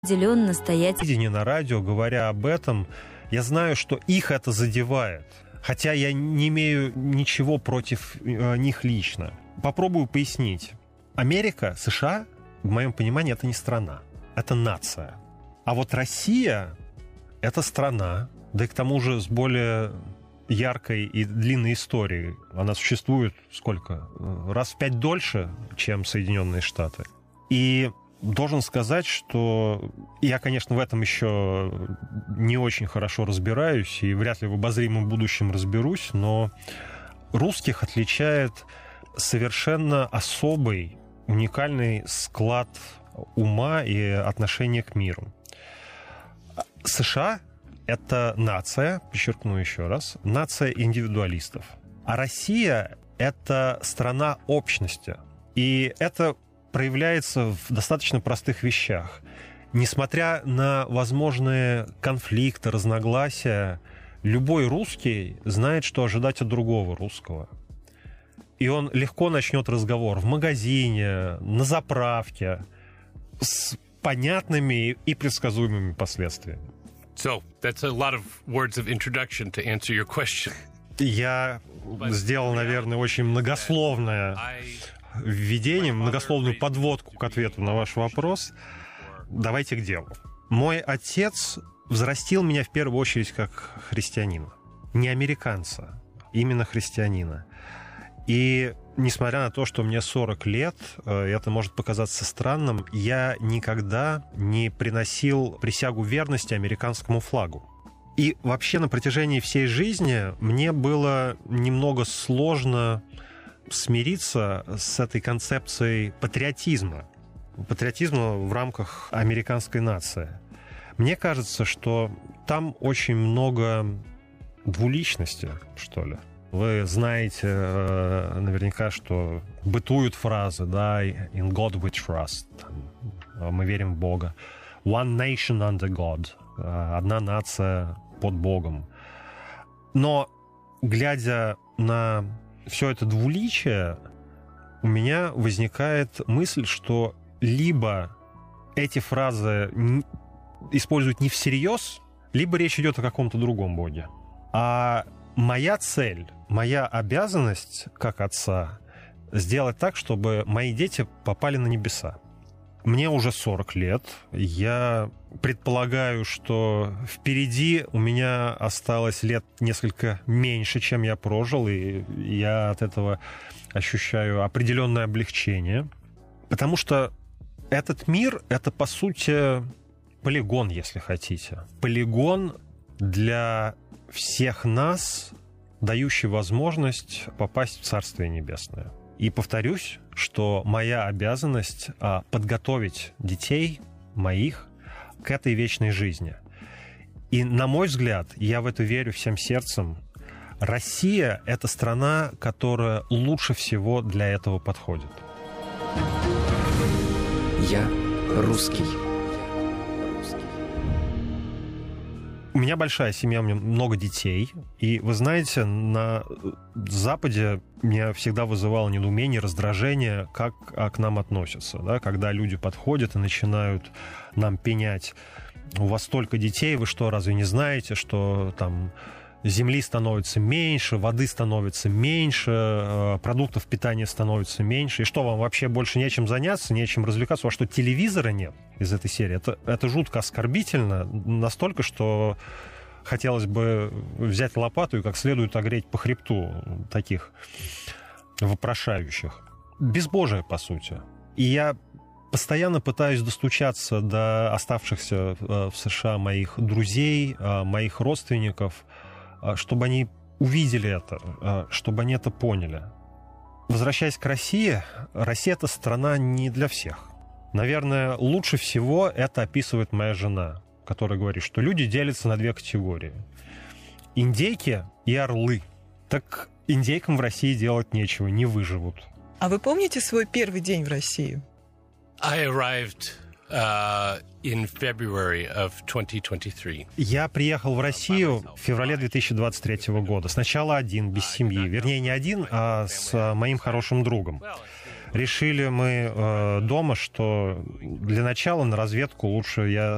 Делен настоятель. Видение на радио, говоря об этом, я знаю, что их это задевает. Хотя я не имею ничего против них лично. Попробую пояснить. Америка, США, в моем понимании, это не страна. Это нация. А вот Россия — это страна, да и к тому же с более яркой и длинной историей. Она существует сколько? Раз в 5 дольше, чем Соединенные Штаты. И должен сказать, что я, конечно, в этом еще не очень хорошо разбираюсь и вряд ли в обозримом будущем разберусь, но русских отличает совершенно особый, уникальный склад ума и отношения к миру. США — это нация, подчеркну еще раз, нация индивидуалистов. А Россия — это страна общности. И это проявляется в достаточно простых вещах. Несмотря на возможные конфликты, разногласия, любой русский знает, что ожидать от другого русского. И он легко начнет разговор в магазине, на заправке, с понятными и предсказуемыми последствиями. So, that's a lot of words of introduction to answer your question. Я сделал, наверное, очень многословное введение, многословную подводку к ответу на ваш вопрос. Давайте к делу. Мой отец взрастил меня в первую очередь как христианина. Не американца, именно христианина. И несмотря на то, что мне 40 лет, это может показаться странным, я никогда не приносил присягу верности американскому флагу. И вообще на протяжении всей жизни мне было немного сложно смириться с этой концепцией патриотизма в рамках американской нации. Мне кажется, что там очень много двуличности, что ли. Вы знаете наверняка, что бытуют фразы, да, «In God we trust», «Мы верим в Бога», «One nation under God», «Одна нация под Богом». Но, глядя на все это двуличие, у меня возникает мысль, что либо эти фразы используют не всерьез, либо речь идет о каком-то другом боге. А моя цель, моя обязанность как отца сделать так, чтобы мои дети попали на небеса. Мне уже 40 лет. Я предполагаю, что впереди у меня осталось лет несколько меньше, чем я прожил, и я от этого ощущаю определенное облегчение. Потому что этот мир — это, по сути, полигон, если хотите. Полигон для всех нас, дающий возможность попасть в Царствие Небесное. И повторюсь, что моя обязанность подготовить детей моих к этой вечной жизни. И, на мой взгляд, я в это верю всем сердцем, Россия — это страна, которая лучше всего для этого подходит. Я русский. У меня большая семья, у меня много детей. И вы знаете, на Западе меня всегда вызывало недоумение, раздражение, как к нам относятся. Да? Когда люди подходят и начинают нам пенять: у вас столько детей, вы что, разве не знаете, что там земли становится меньше, воды становится меньше, продуктов питания становится меньше, и что, вам вообще больше нечем заняться, нечем развлекаться, у вас что, телевизора нет из этой серии? Это жутко оскорбительно, настолько, что хотелось бы взять лопату и как следует огреть по хребту таких вопрошающих. Безбожие, по сути. И я постоянно пытаюсь достучаться до оставшихся в США моих друзей, моих родственников, чтобы они увидели это, чтобы они это поняли. Возвращаясь к России, Россия — это страна не для всех. Наверное, лучше всего это описывает моя жена, которая говорит, что люди делятся на две категории: индейки и орлы. Так индейкам в России делать нечего, не выживут. А вы помните свой первый день в России? I arrived in February of 2023. Я приехал в Россию в феврале 2023 года. Сначала один, без семьи. Вернее, не один, а с моим хорошим другом. Решили мы дома, что для начала на разведку лучше я